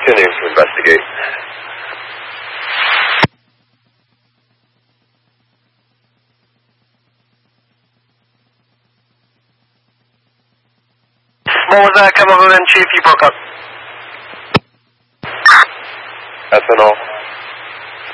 continuing to investigate. What was that? Come over then, Chief. You broke up. SNO.